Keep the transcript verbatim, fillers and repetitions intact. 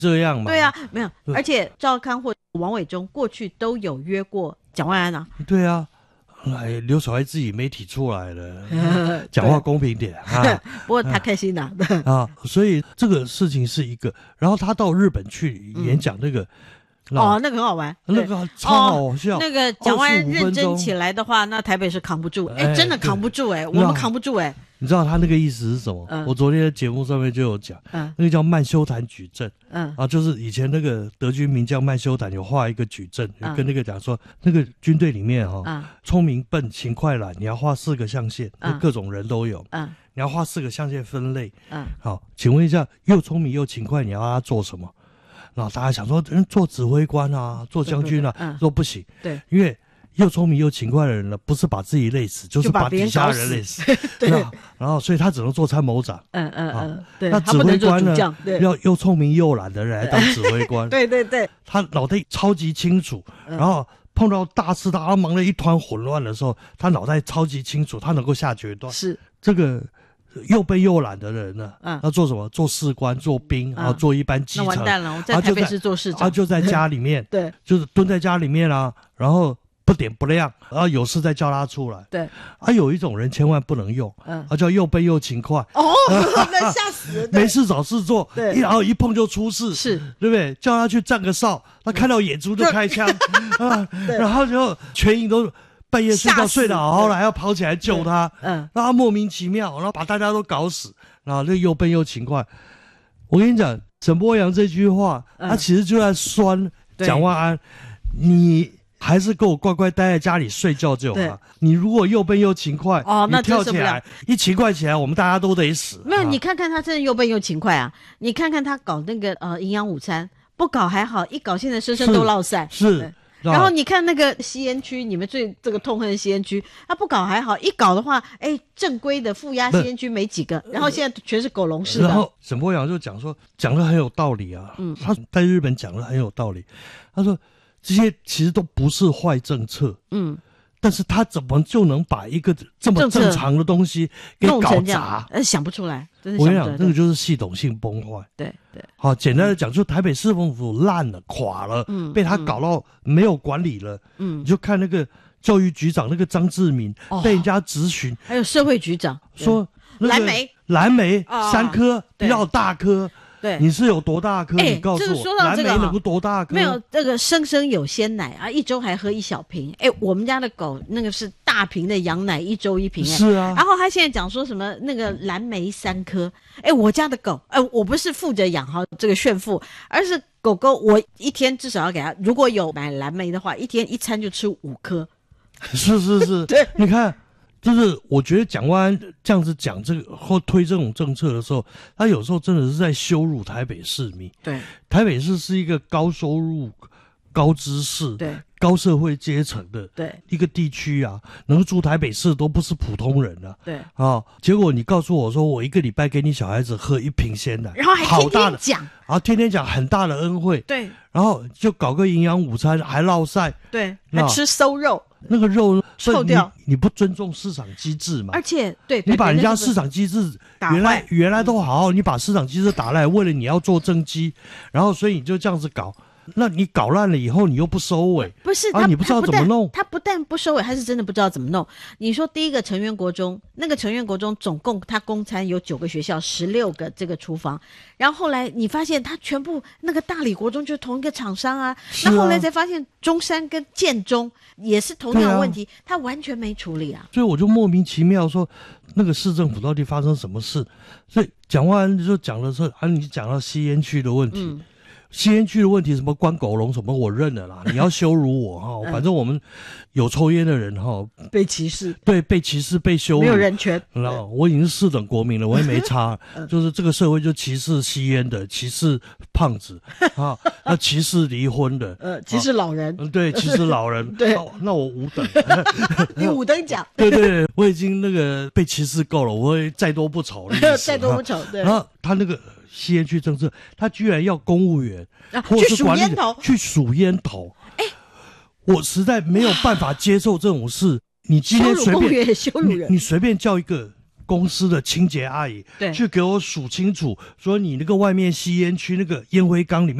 这样嘛。 对啊，没有，而且赵康或王伟忠过去都有约过蒋万安啊。 对啊，哎，刘守还自己媒体出来了，讲话公平点啊。 不过他开心呐、 啊, 啊，所以这个事情是一个。然后他到日本去演讲那个。 嗯、哦，那个很好玩， 那个超好笑。 哦、那个蒋万安认真起来的话，那台北是扛不住，哎，真的扛不住哎，我们扛不住哎。 你知道他那个意思是什么？嗯、我昨天的节目上面就有讲，嗯，那个叫曼修坦矩阵，嗯啊，就是以前那个德军名将曼修坦有画一个矩阵，嗯、跟那个讲说，那个军队里面哈、哦，嗯、聪明笨勤快懒，你要画四个象限，嗯、各种人都有，嗯，你要画四个象限分类，嗯，好，请问一下，又聪明又勤快，你要他做什么？然后大家想说，嗯，做指挥官啊，做将军啊，嗯、说不行， 对， 因为又聪明又勤快的人呢，不是把自己累死，就是把底下人累死。 对， 然后所以他只能做参谋长。 嗯嗯嗯，对。 那指挥官呢，要又聪明又懒的人来当指挥官。 对对对， 他脑袋超级清楚，然后碰到大事大，他忙得一团混乱的时候，他脑袋超级清楚，他能够下决断。 是这个。又笨又懒的人呢，嗯，要做什么？做士官、做兵，然后做一般基层。 那完蛋了，我在台北市做市长， 他就在家里面， 对， 就是蹲在家里面啊，然后不点不亮，然后有事再叫他出来。 对， 啊，有一种人千万不能用，嗯，他叫又笨又勤快。 哦，那吓死人！ 没事找事做， 对， 然后一碰就出事， 是， 对不对？叫他去站个哨，他看到野猪就开枪啊，然后就全营都。半夜睡觉睡得好好的，还要跑起来救他，嗯，让他莫名其妙，然后把大家都搞死，然后那又笨又勤快。我跟你讲，沈波阳这句话，嗯、他其实就在酸蒋万安，你还是给我乖乖待在家里睡觉就好。你如果又笨又勤快， 哦，那你跳起来，一勤快起来，我们大家都得死。 没有，你看看他真的又笨又勤快啊！你看看他搞那个呃营养午餐，不搞还好，一搞现在生生都落赛。 是。 然后你看那个吸烟区，你们最这个痛恨的吸烟区，他不搞还好，一搞的话，哎，正规的负压吸烟区没几个，然后现在全是狗笼式的。 然后沈波阳就讲说，讲得很有道理啊，嗯，他在日本讲得很有道理，他说这些其实都不是坏政策，嗯，但是他怎么就能把一个这么正常的东西给搞砸？ 呃，想不出来，真的我跟你讲，那个就是系统性崩坏。 对对， 好，简单的讲，就台北市政府烂了、垮了，嗯，被他搞到没有管理了，嗯，你就看那个教育局长那个张志明、哦、被人家质询， 还有社会局长说、那个、 蓝莓， 蓝莓、哦、三颗比较大颗。 对， 你是有多大颗？你告诉我， 这个说到这个、 蓝莓能够多大颗？ 没有，这个生生有鲜奶啊，一周还喝一小瓶。哎，我们家的狗那个是大瓶的羊奶，一周一瓶。哎， 是啊。 然后他现在讲说什么那个蓝莓三颗？哎，我家的狗，哎，我不是负责养好这个炫富，而是狗狗我一天至少要给它，如果有买蓝莓的话，一天一餐就吃五颗。 是是是， 对， 你看。就是我觉得蒋万安这样子讲这个或推这种政策的时候，他有时候真的是在羞辱台北市民。 对， 台北市是一个高收入、高知识、 对高社会阶层的对一个地区啊，能住台北市都不是普通人啊。 对啊，结果你告诉我说，我一个礼拜给你小孩子喝一瓶鲜奶， 然后还天天讲， 然后天天讲很大的恩惠， 对， 然后就搞个营养午餐，还落晒， 对，还吃馊肉。 那个肉臭掉你，你不尊重市场机制嘛？ 而且，对， 你把人家市场机制原来原来都好好，你把市场机制打烂，为了你要做政绩，然后所以你就这样子搞。那你搞烂了以后，你又不收尾， 不是啊？你不知道怎么弄？ 他不但不收尾，他是真的不知道怎么弄。你说第一个成渊国中，那个成渊国中总共他供餐有九个学校，十六个这个厨房，然后后来你发现他全部那个大理国中就是同一个厂商啊，那、啊、后来才发现中山跟建中也是同样的问题，他、啊、完全没处理啊。 所以我就莫名其妙说，那个市政府到底发生什么事？所以讲完就讲了说啊，你讲到吸烟区的问题。嗯，吸烟区的问题，什么关狗笼什么，我认了啦。你要羞辱我哈，反正我们有抽烟的人哈， 被歧视， 对，被歧视，被羞辱， 没有人权。 然后我已经是四等国民了，我也没差。就是这个社会就歧视吸烟的，歧视胖子啊，那歧视离婚的， 呃，歧视老人， 嗯，对，歧视老人。 对， 那我五等， 你五等奖。 对对，我已经那个被歧视够了，我会再多不丑的意思。 再多不丑，对。 然后他那个。吸烟区政策，他居然要公务员、 啊、 或是管理去数烟头， 去数烟头。 哎， 我实在没有办法接受这种事。你今天随便羞辱人， 你，你随便叫一个公司的清洁阿姨， 对， 去给我数清楚，说你那个外面吸烟区那个烟灰缸里面